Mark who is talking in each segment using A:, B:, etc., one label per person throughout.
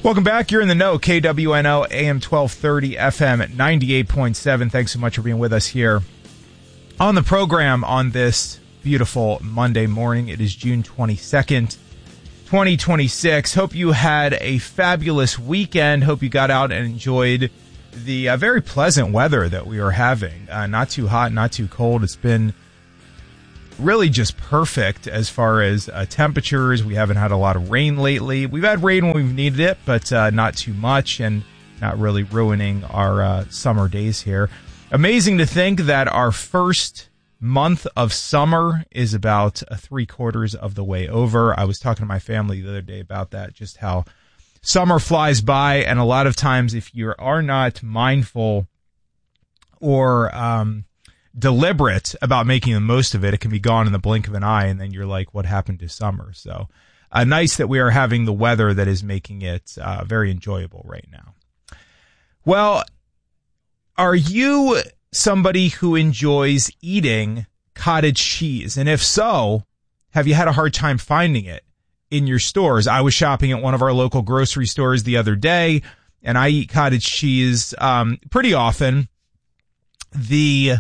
A: Welcome back. You're in the know. KWNO AM 1230 FM at 98.7. Thanks so much for being with us here on the program on this beautiful Monday morning. It is June 22nd, 2026. Hope you had a fabulous weekend. Hope you got out and enjoyed the very pleasant weather that we are having. Not too hot, not too cold. It's been really just perfect as far as temperatures. We haven't had a lot of rain lately. We've had rain when we've needed it, but not too much and not really ruining our summer days here. Amazing to think that our first month of summer is about 3/4 of the way over. I was talking to my family the other day about that, just how summer flies by, and a lot of times if you are not mindful or deliberate about making the most of it, it can be gone in the blink of an eye, and then you're like, what happened to summer? So nice that we are having the weather that is making it very enjoyable right now. Well, are you somebody who enjoys eating cottage cheese? And if so, have you had a hard time finding it in your stores? I was shopping at one of our local grocery stores the other day, and I eat cottage cheese pretty often. The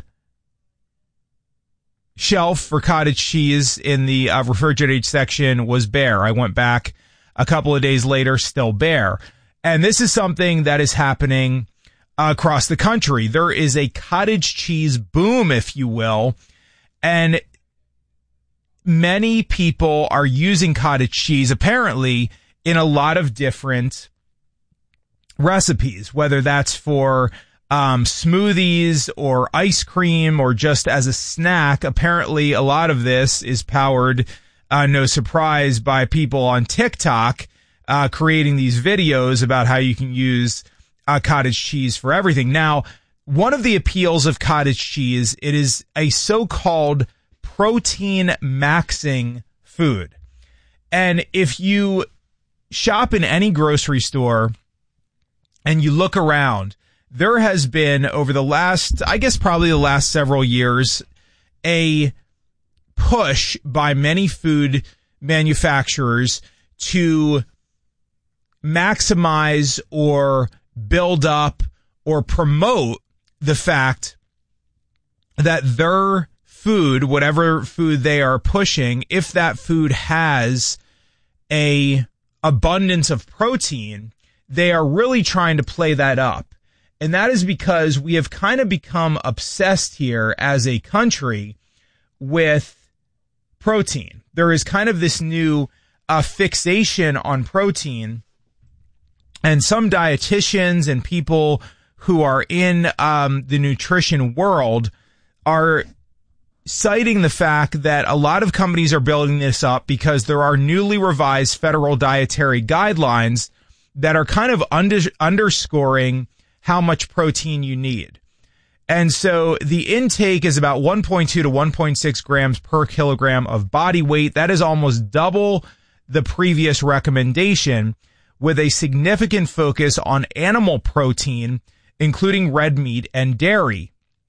A: shelf for cottage cheese in the refrigerated section was bare. I went back a couple of days later, still bare. And this is something that is happening across the country. There is a cottage cheese boom, if you will, and many people are using cottage cheese apparently in a lot of different recipes, whether that's for smoothies or ice cream or just as a snack. Apparently, a lot of this is powered, no surprise, by people on TikTok creating these videos about how you can use cottage cheese for everything. Now, one of the appeals of cottage cheese, it is a so-called protein maxing food. And if you shop in any grocery store and you look around, there has been, over the last, I guess probably the last several years, a push by many food manufacturers to maximize or build up or promote the fact that their food, whatever food they are pushing, if that food has a abundance of protein, they are really trying to play that up. And that is because we have kind of become obsessed here as a country with protein. There is kind of this new fixation on protein, and some dietitians and people who are in the nutrition world are citing the fact that a lot of companies are building this up because there are newly revised federal dietary guidelines that are kind of underscoring how much protein you need. And so the intake is about 1.2 to 1.6 grams per kilogram of body weight. That is almost double the previous recommendation, with a significant focus on animal protein, including red meat and dairy.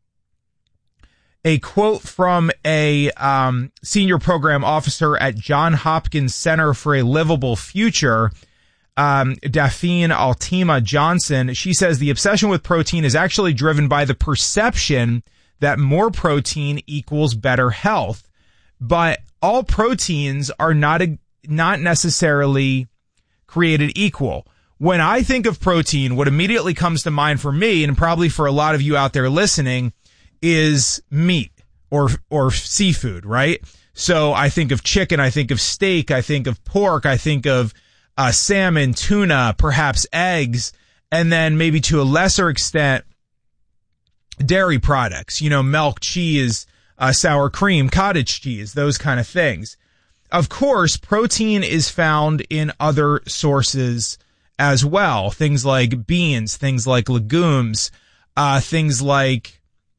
A: A quote from a senior program officer at Johns Hopkins Center for a Livable Future, Daphne Altima Johnson, she says the obsession with protein is actually driven by the perception that more protein equals better health. But all proteins are not necessarily created equal. When I think of protein, what immediately comes to mind for me, and probably for a lot of you out there listening, is meat or seafood, right? So I think of chicken, I think of steak, I think of pork, I think of salmon, tuna, perhaps eggs, and then maybe to a lesser extent, dairy products, milk, cheese, sour cream, cottage cheese, those kind of things. Of course, protein is found in other sources as well. Things like beans, things like legumes, things like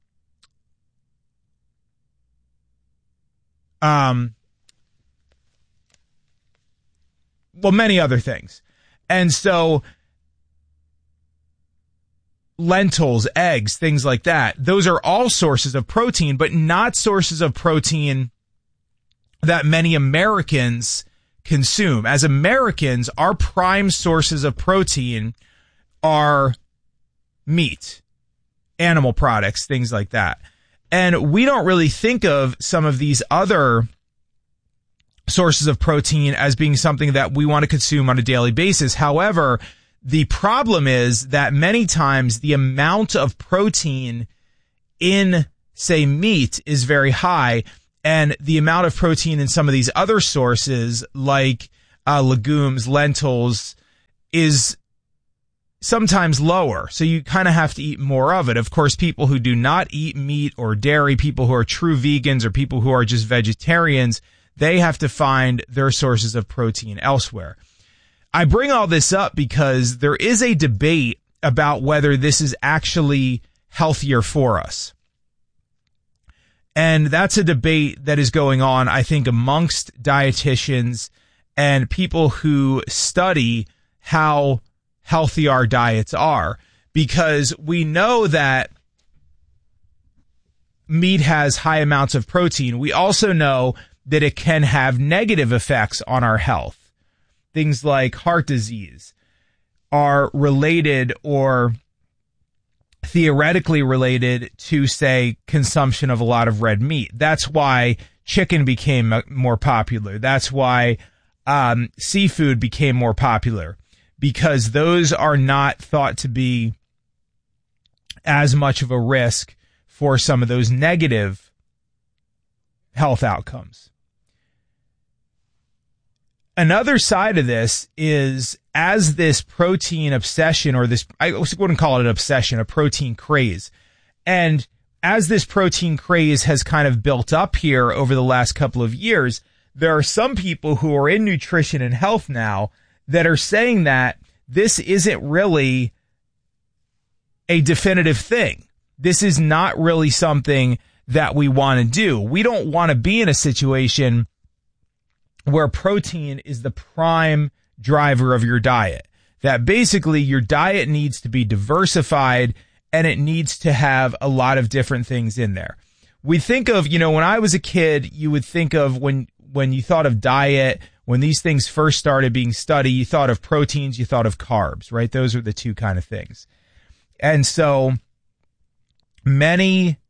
A: many other things. And so lentils, eggs, things like that, those are all sources of protein, but not sources of protein that many Americans consume. As Americans, our prime sources of protein are meat, animal products, things like that. And we don't really think of some of these other sources of protein as being something that we want to consume on a daily basis. However, the problem is that many times the amount of protein in, say, meat is very high, and the amount of protein in some of these other sources like legumes, lentils, is sometimes lower. So you kind of have to eat more of it. Of course, people who do not eat meat or dairy, people who are true vegans or people who are just vegetarians, they have to find their sources of protein elsewhere. I bring all this up because there is a debate about whether this is actually healthier for us. And that's a debate that is going on, I think, amongst dietitians and people who study how healthy our diets are, because we know that meat has high amounts of protein. We also know that it can have negative effects on our health. Things like heart disease are related or theoretically related to, say, consumption of a lot of red meat. That's why chicken became more popular. That's why seafood became more popular, because those are not thought to be as much of a risk for some of those negative health outcomes. Another side of this is, as this protein obsession, or this, I wouldn't call it an obsession, a protein craze. And as this protein craze has kind of built up here over the last couple of years, there are some people who are in nutrition and health now that are saying that this isn't really a definitive thing. This is not really something that we want to do. We don't want to be in a situation where protein is the prime driver of your diet. That basically your diet needs to be diversified and it needs to have a lot of different things in there. We think of, when I was a kid, you would think of when you thought of diet, when these things first started being studied, you thought of proteins, you thought of carbs, right? Those are the two kind of things. And so many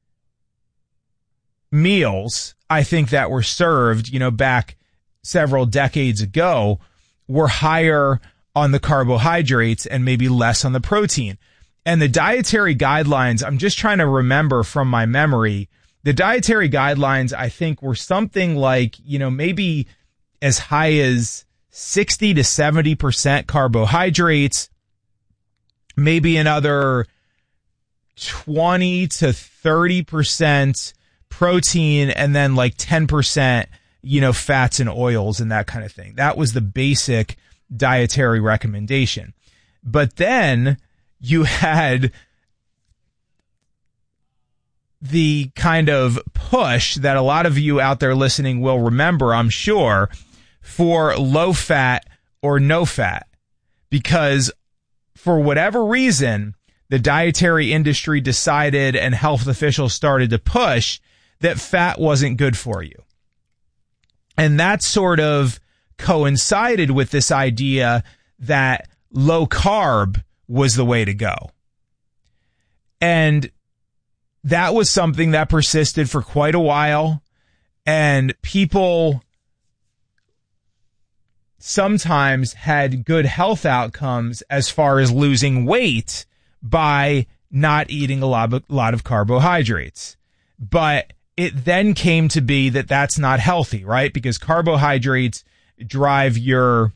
A: meals, I think, that were served, back several decades ago were higher on the carbohydrates and maybe less on the protein. And the dietary guidelines, I'm just trying to remember from my memory, the dietary guidelines, I think, were something like, maybe as high as 60 to 70% carbohydrates, maybe another 20 to 30% protein, and then like 10%, fats and oils and that kind of thing. That was the basic dietary recommendation. But then you had the kind of push that a lot of you out there listening will remember, I'm sure, for low fat or no fat. Because for whatever reason, the dietary industry decided and health officials started to push that fat wasn't good for you. And that sort of coincided with this idea that low carb was the way to go. And that was something that persisted for quite a while. And people sometimes had good health outcomes as far as losing weight by not eating a lot of carbohydrates. But it then came to be that that's not healthy, right? Because carbohydrates drive your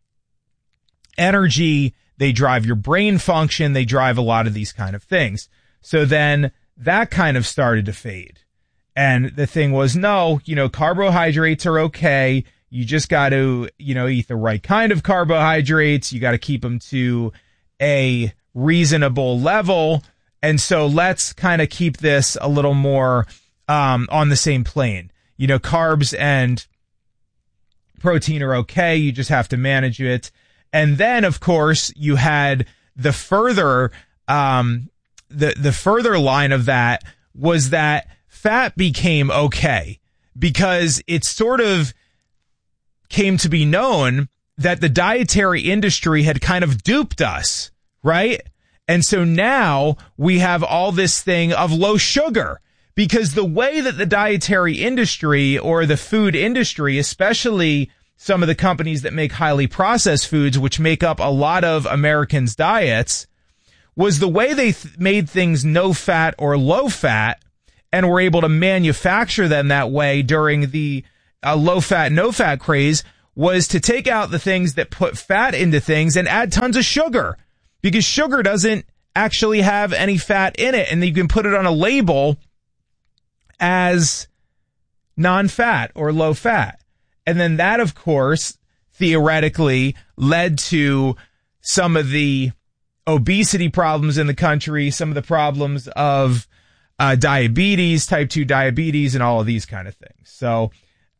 A: energy, they drive your brain function, they drive a lot of these kind of things. So then that kind of started to fade. And the thing was, no, carbohydrates are okay. You just got to, eat the right kind of carbohydrates. You got to keep them to a reasonable level. And so let's kind of keep this a little more on the same plane. Carbs and protein are okay. You just have to manage it. And then, of course, you had the further the further line of that was that fat became okay because it sort of came to be known that the dietary industry had kind of duped us, right? And so now we have all this thing of low sugar, because the way that the dietary industry or the food industry, especially some of the companies that make highly processed foods, which make up a lot of Americans' diets, was the way they made things no fat or low fat and were able to manufacture them that way during the low fat, no fat craze, was to take out the things that put fat into things and add tons of sugar, because sugar doesn't actually have any fat in it. And you can put it on a label as non-fat or low fat. And then that, of course, theoretically led to some of the obesity problems in the country, some of the problems of diabetes, type 2 diabetes, and all of these kind of things. So,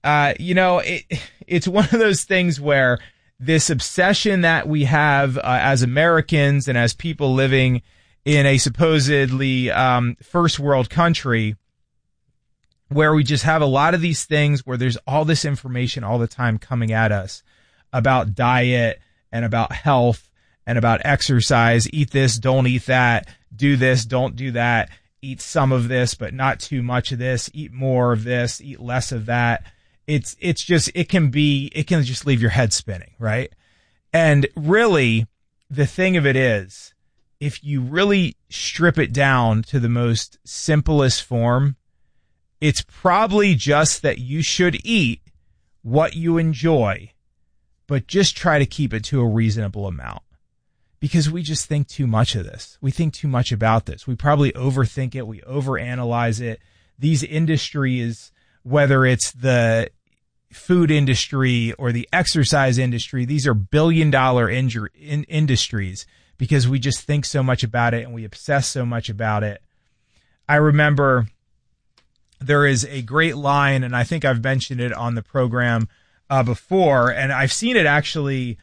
A: it's one of those things where this obsession that we have as Americans and as people living in a supposedly first world country, where we just have a lot of these things where there's all this information all the time coming at us about diet and about health and about exercise. Eat this, don't eat that. Do this, don't do that. Eat some of this, but not too much of this. Eat more of this, eat less of that. It can just leave your head spinning, right? And really, the thing of it is, if you really strip it down to the most simplest form, it's probably just that you should eat what you enjoy, but just try to keep it to a reasonable amount. Because we just think too much of this. We think too much about this. We probably overthink it. We overanalyze it. These industries, whether it's the food industry or the exercise industry, these are billion-dollar industries because we just think so much about it and we obsess so much about it. I remember there is a great line, and I think I've mentioned it on the program before, and I've seen it actually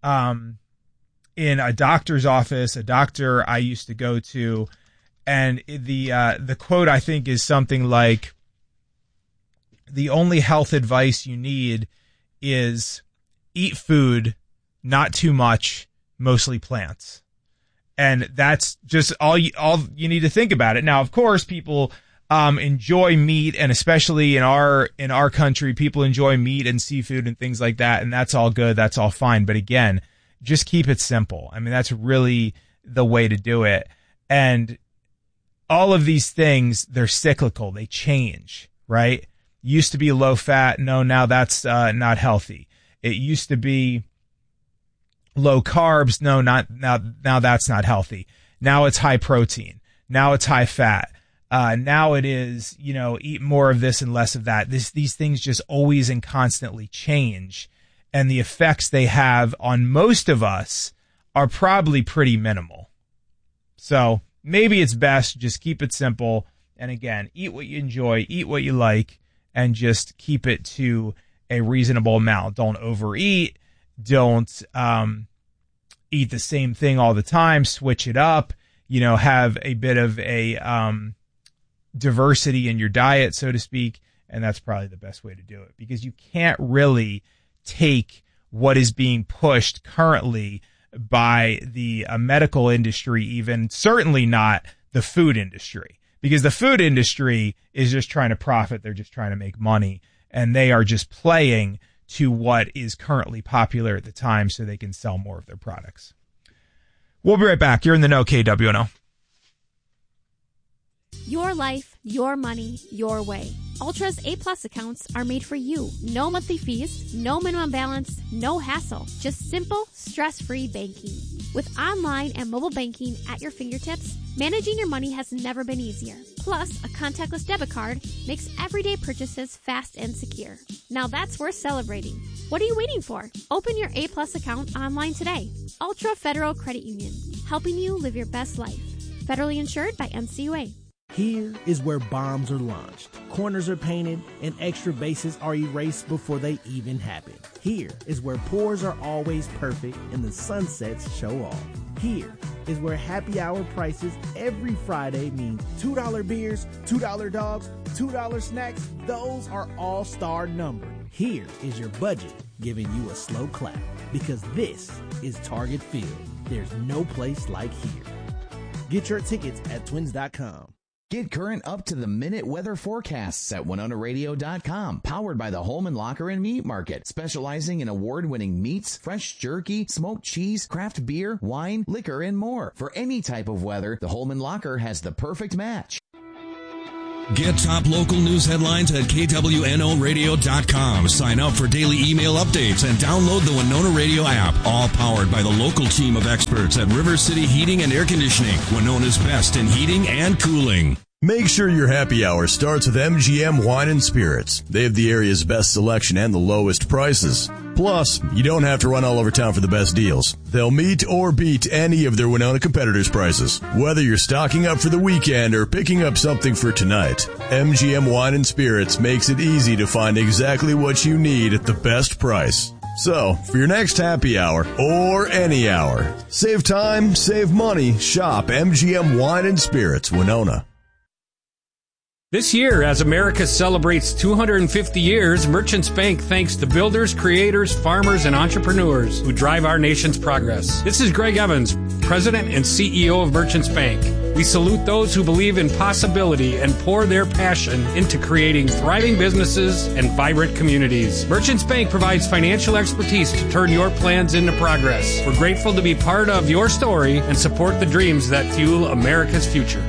A: in a doctor's office, a doctor I used to go to, and the quote, I think, is something like, the only health advice you need is eat food, not too much, mostly plants. And that's just all you need to think about it. Now, of course, people enjoy meat, and especially in our country, people enjoy meat and seafood and things like that, and that's all good, that's all fine. But again, just keep it simple. I mean, that's really the way to do it. And all of these things, they're cyclical, they change, right? Used to be low fat, no, now that's not healthy. It used to be low carbs, no, not now that's not healthy. Now it's high protein. Now it's high fat. Now it is, eat more of this and less of that. These things just always and constantly change, and the effects they have on most of us are probably pretty minimal. So maybe it's best just keep it simple, and again, eat what you enjoy, eat what you like, and just keep it to a reasonable amount. Don't overeat. Don't eat the same thing all the time. Switch it up. Have a bit of a diversity in your diet, so to speak, and that's probably the best way to do it, because you can't really take what is being pushed currently by the medical industry, even certainly not the food industry, because the food industry is just trying to profit. They're just trying to make money, and they are just playing to what is currently popular at the time so they can sell more of their products. We'll be right back. You're in the know, KWNO.
B: Your life, your money, your way. Ultra's A-Plus accounts are made for you. No monthly fees, no minimum balance, no hassle. Just simple, stress-free banking. With online and mobile banking at your fingertips, managing your money has never been easier. Plus, a contactless debit card makes everyday purchases fast and secure. Now that's worth celebrating. What are you waiting for? Open your A-Plus account online today. Ultra Federal Credit Union, helping you live your best life. Federally insured by NCUA.
C: Here is where bombs are launched, corners are painted, and extra bases are erased before they even happen. Here is where pours are always perfect and the sunsets show off. Here is where happy hour prices every Friday mean $2 beers, $2 dogs, $2 snacks. Those are all-star numbered. Here is your budget giving you a slow clap, because this is Target Field. There's no place like here. Get your tickets at twins.com.
D: Get current up-to-the-minute weather forecasts at WinonaRadio.com. Powered by the Holman Locker and Meat Market, specializing in award-winning meats, fresh jerky, smoked cheese, craft beer, wine, liquor, and more. For any type of weather, the Holman Locker has the perfect match.
E: Get top local news headlines at KWNORadio.com. Sign up for daily email updates and download the Winona Radio app. All powered by the local team of experts at River City Heating and Air Conditioning, Winona's best in heating and cooling.
F: Make sure your happy hour starts with MGM Wine and Spirits. They have the area's best selection and the lowest prices. Plus, you don't have to run all over town for the best deals. They'll meet or beat any of their Winona competitors' prices. Whether you're stocking up for the weekend or picking up something for tonight, MGM Wine and Spirits makes it easy to find exactly what you need at the best price. So, for your next happy hour, or any hour, save time, save money, shop MGM Wine and Spirits, Winona.
G: This year, as America celebrates 250 years, Merchants Bank thanks the builders, creators, farmers, and entrepreneurs who drive our nation's progress. This is Greg Evans, President and CEO of Merchants Bank. We salute those who believe in possibility and pour their passion into creating thriving businesses and vibrant communities. Merchants Bank provides financial expertise to turn your plans into progress. We're grateful to be part of your story and support the dreams that fuel America's future.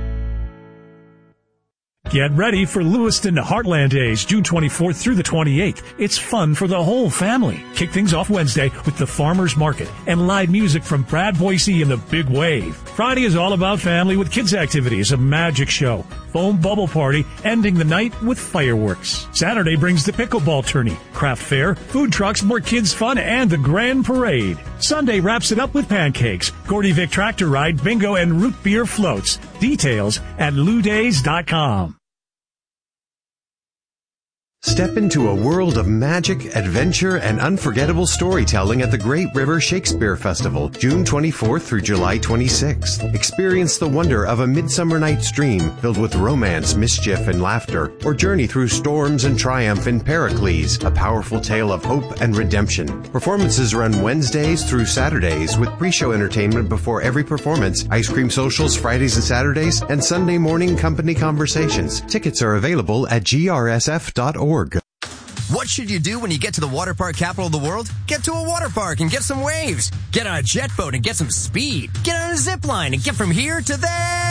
H: Get ready for Lewiston Heartland Days, June 24th through the 28th. It's fun for the whole family. Kick things off Wednesday with the Farmers Market and live music from Brad Boise and the Big Wave. Friday is all about family with kids' activities, a magic show, foam bubble party, ending the night with fireworks. Saturday brings the pickleball tourney, craft fair, food trucks, more kids' fun, and the grand parade. Sunday wraps it up with pancakes, Gordy Vic tractor ride, bingo, and root beer floats. Details at LouDays.com.
I: Step into a world of magic, adventure, and unforgettable storytelling at the Great River Shakespeare Festival, June 24th through July 26th. Experience the wonder of A Midsummer Night's Dream filled with romance, mischief, and laughter, or journey through storms and triumph in Pericles, a powerful tale of hope and redemption. Performances run Wednesdays through Saturdays with pre-show entertainment before every performance, ice cream socials Fridays and Saturdays, and Sunday morning company conversations. Tickets are available at grsf.org.
J: What should you do when you get to the water park capital of the world? Get to a water park and get some waves. Get on a jet boat and get some speed. Get on a zip line and get from here to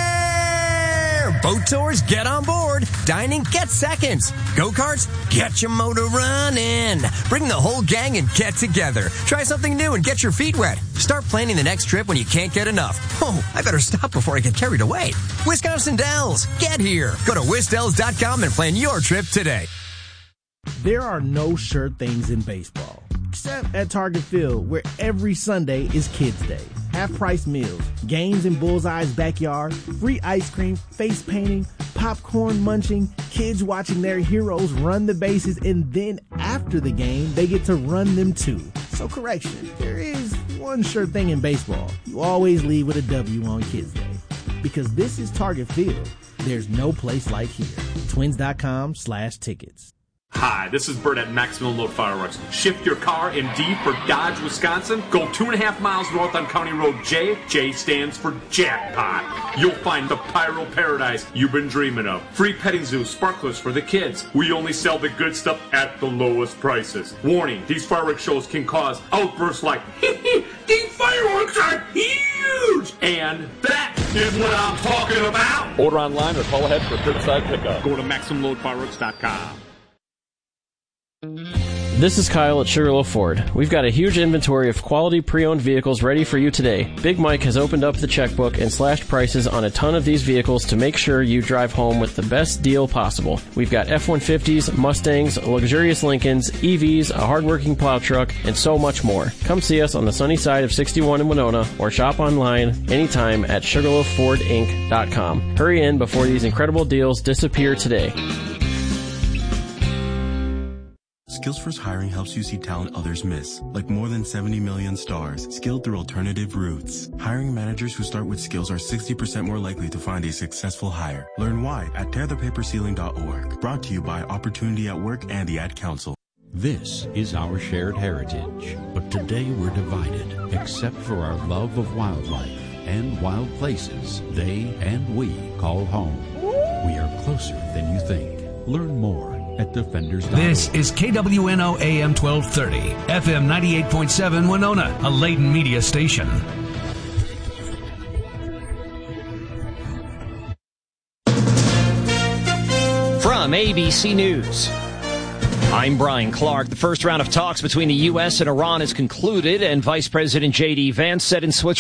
J: there. Boat tours, get on board. Dining, get seconds. Go-karts, get your motor running. Bring the whole gang and get together. Try something new and get your feet wet. Start planning the next trip when you can't get enough. Oh, I better stop before I get carried away. Wisconsin Dells, get here. Go to wisdells.com and plan your trip today.
C: There are no sure things in baseball, except at Target Field, where every Sunday is Kids Day. Half-price meals, games in Bullseye's backyard, free ice cream, face painting, popcorn munching, kids watching their heroes run the bases, and then after the game, they get to run them too. So correction, there is one sure thing in baseball. You always leave with a W on Kids Day. Because this is Target Field, there's no place like here. Twins.com/tickets.
K: Hi, this is Bert at Maximum Load Fireworks. Shift your car in D for Dodge, Wisconsin. Go 2.5 miles north on County Road J. J stands for jackpot. You'll find the pyro paradise you've been dreaming of. Free petting zoo, sparklers for the kids. We only sell the good stuff at the lowest prices. Warning, these fireworks shows can cause outbursts like, these fireworks are huge! And that is what I'm talking about.
L: Order online or call ahead for curbside pickup.
K: Go to MaximumLoadFireworks.com.
M: This is Kyle at Sugarloaf Ford. We've got a huge inventory of quality pre-owned vehicles ready for you today. Big Mike has opened up the checkbook and slashed prices on a ton of these vehicles to make sure you drive home with the best deal possible. We've got F-150s, Mustangs, luxurious Lincolns, EVs, a hardworking plow truck, and so much more. Come see us on the sunny side of 61 in Winona or shop online anytime at SugarloafFordInc.com. Hurry in before these incredible deals disappear today.
N: Skillsforce Hiring helps you see talent others miss, like more than 70 million stars, skilled through alternative routes. Hiring managers who start with skills are 60% more likely to find a successful hire. Learn why at tearthepaperceiling.org. Brought to you by Opportunity at Work and the Ad Council.
O: This is our shared heritage, but today we're divided, except for our love of wildlife and wild places they and we call home. We are closer than you think. Learn more at defenders.org.
P: This is KWNO AM 1230, FM 98.7 Winona, a Layton media station.
Q: From ABC News, I'm Brian Clark. The first round of talks between the U.S. and Iran is concluded, and Vice President J.D. Vance said in Switzerland